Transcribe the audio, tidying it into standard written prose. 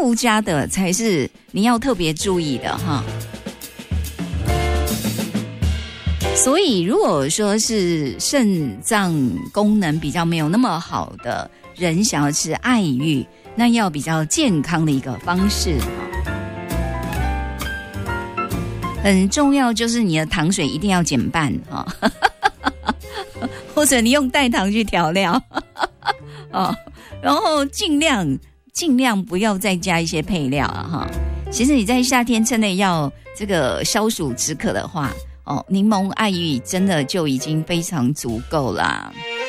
附加的才是你要特别注意的哈。所以如果说是肾脏功能比较没有那么好的人想要吃爱玉，那要比较健康的一个方式很重要，就是你的糖水一定要减半或者你用代糖去调料然后尽量不要再加一些配料其实你在夏天真的要这个消暑止渴的话柠檬爱玉真的就已经非常足够啦。